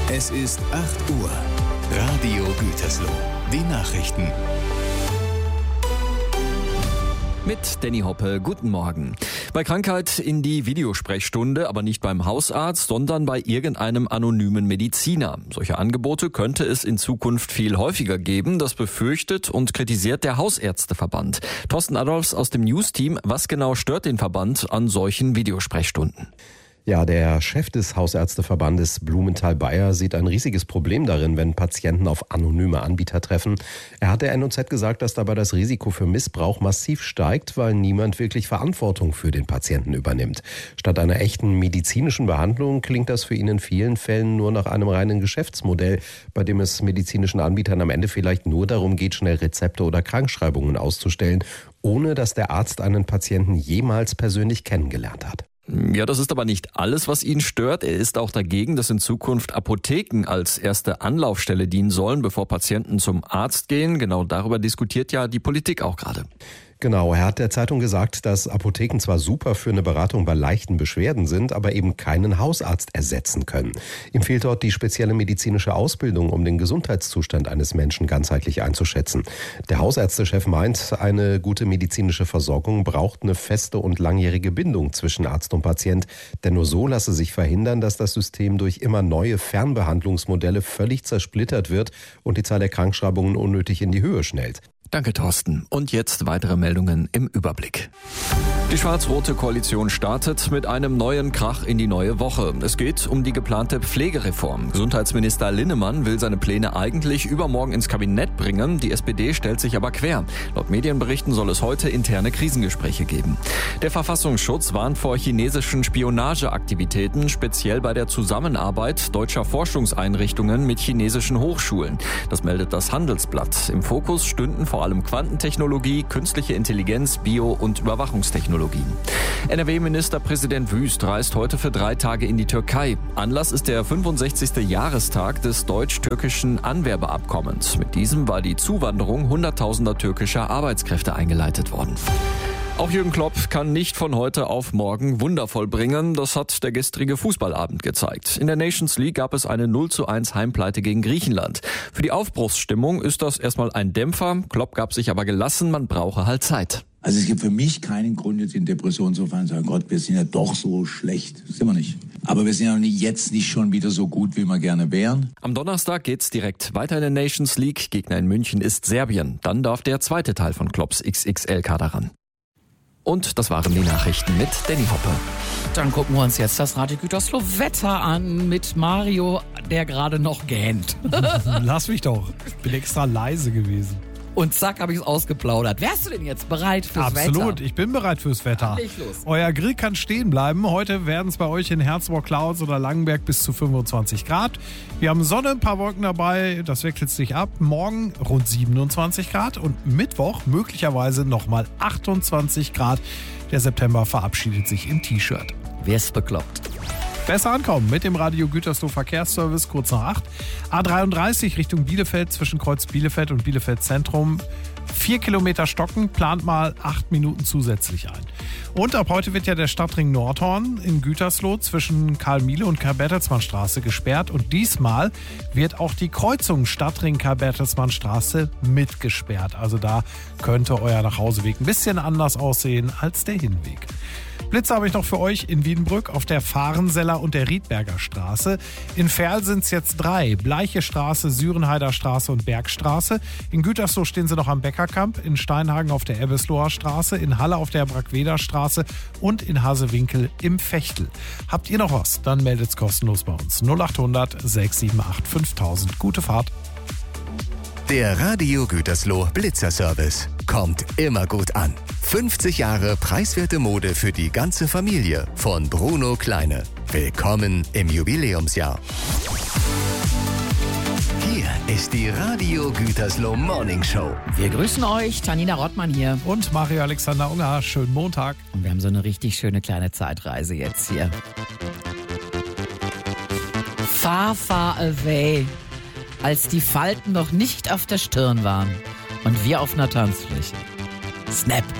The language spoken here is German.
Es ist 8 Uhr. Radio Gütersloh. Die Nachrichten. Mit Danny Hoppe, guten Morgen. Bei Krankheit in die Videosprechstunde, aber nicht beim Hausarzt, sondern bei irgendeinem anonymen Mediziner. Solche Angebote könnte es in Zukunft viel häufiger geben. Das befürchtet und kritisiert der Hausärzteverband. Thorsten Adolfs aus dem News-Team. Was genau stört den Verband an solchen Videosprechstunden? Ja, der Chef des Hausärzteverbandes Blumenthal-Bayer sieht ein riesiges Problem darin, wenn Patienten auf anonyme Anbieter treffen. Er hat der NOZ gesagt, dass dabei das Risiko für Missbrauch massiv steigt, weil niemand wirklich Verantwortung für den Patienten übernimmt. Statt einer echten medizinischen Behandlung klingt das für ihn in vielen Fällen nur nach einem reinen Geschäftsmodell, bei dem es medizinischen Anbietern am Ende vielleicht nur darum geht, schnell Rezepte oder Krankschreibungen auszustellen, ohne dass der Arzt einen Patienten jemals persönlich kennengelernt hat. Ja, das ist aber nicht alles, was ihn stört. Er ist auch dagegen, dass in Zukunft Apotheken als erste Anlaufstelle dienen sollen, bevor Patienten zum Arzt gehen. Genau darüber diskutiert ja die Politik auch gerade. Genau, er hat der Zeitung gesagt, dass Apotheken zwar super für eine Beratung bei leichten Beschwerden sind, aber eben keinen Hausarzt ersetzen können. Ihm fehlt dort die spezielle medizinische Ausbildung, um den Gesundheitszustand eines Menschen ganzheitlich einzuschätzen. Der Hausärztechef meint, eine gute medizinische Versorgung braucht eine feste und langjährige Bindung zwischen Arzt und Patient, denn nur so lasse sich verhindern, dass das System durch immer neue Fernbehandlungsmodelle völlig zersplittert wird und die Zahl der Krankschreibungen unnötig in die Höhe schnellt. Danke, Thorsten. Und jetzt weitere Meldungen im Überblick. Die schwarz-rote Koalition startet mit einem neuen Krach in die neue Woche. Es geht um die geplante Pflegereform. Gesundheitsminister Linnemann will seine Pläne eigentlich übermorgen ins Kabinett bringen. Die SPD stellt sich aber quer. Laut Medienberichten soll es heute interne Krisengespräche geben. Der Verfassungsschutz warnt vor chinesischen Spionageaktivitäten, speziell bei der Zusammenarbeit deutscher Forschungseinrichtungen mit chinesischen Hochschulen. Das meldet das Handelsblatt. Im Fokus stünden vor allem Quantentechnologie, künstliche Intelligenz, Bio- und Überwachungstechnologien. NRW-Ministerpräsident Wüst reist heute für 3 Tage in die Türkei. Anlass ist der 65. Jahrestag des deutsch-türkischen Anwerbeabkommens. Mit diesem war die Zuwanderung hunderttausender türkischer Arbeitskräfte eingeleitet worden. Auch Jürgen Klopp kann nicht von heute auf morgen Wunder vollbringen. Das hat der gestrige Fußballabend gezeigt. In der Nations League gab es eine 0:1 Heimpleite gegen Griechenland. Für die Aufbruchsstimmung ist das erstmal ein Dämpfer. Klopp gab sich aber gelassen, man brauche halt Zeit. Also es gibt für mich keinen Grund, jetzt in Depression zu fallen und zu sagen, Gott, wir sind ja doch so schlecht. Das sind wir nicht. Aber wir sind ja jetzt nicht schon wieder so gut, wie wir gerne wären. Am Donnerstag geht's direkt weiter in der Nations League. Gegner in München ist Serbien. Dann darf der zweite Teil von Klopps XXL-Kader ran. Und das waren die Nachrichten mit Danny Hoppe. Dann gucken wir uns jetzt das Radio Gütersloh Wetter an mit Mario, der gerade noch gähnt. Lass mich doch. Ich bin extra leise gewesen. Und zack, habe ich es ausgeplaudert. Wärst du denn jetzt bereit fürs Wetter? Absolut, ich bin bereit fürs Wetter. Leg los. Euer Grill kann stehen bleiben. Heute werden es bei euch in Herzburg-Klaus oder Langenberg bis zu 25 Grad. Wir haben Sonne, ein paar Wolken dabei, das wechselt sich ab. Morgen rund 27 Grad und Mittwoch möglicherweise nochmal 28 Grad. Der September verabschiedet sich im T-Shirt. Wer ist bekloppt? Besser ankommen mit dem Radio Gütersloh Verkehrsservice kurz nach 8. A33 Richtung Bielefeld zwischen Kreuz Bielefeld und Bielefeld Zentrum. 4 Kilometer stocken, plant mal 8 Minuten zusätzlich ein. Und ab heute wird ja der Stadtring Nordhorn in Gütersloh zwischen Karl-Miele und Karl-Bertelsmann-Straße gesperrt. Und diesmal wird auch die Kreuzung Stadtring Karl-Bertelsmann-Straße mitgesperrt. Also da könnte euer Nachhauseweg ein bisschen anders aussehen als der Hinweg. Blitze habe ich noch für euch in Wiedenbrück auf der Fahrenseller und der Riedberger Straße. In Verl sind es jetzt 3. Bleiche Straße, Sürenheider Straße und Bergstraße. In Gütersloh stehen sie noch am Beckerkamp, in Steinhagen auf der Ebbesloher Straße, in Halle auf der Brackweder Straße und in Hasewinkel im Fechtel. Habt ihr noch was? Dann meldet's kostenlos bei uns. 0800 678 5000. Gute Fahrt. Der Radio Gütersloh Blitzerservice kommt immer gut an. 50 Jahre preiswerte Mode für die ganze Familie von Bruno Kleine. Willkommen im Jubiläumsjahr. Hier ist die Radio Gütersloh Morning Show. Wir grüßen euch, Janina Rottmann hier. Und Mario Alexander Unger, schönen Montag. Und wir haben so eine richtig schöne kleine Zeitreise jetzt hier. Far, far away. Als die Falten noch nicht auf der Stirn waren und wir auf einer Tanzfläche. Snap.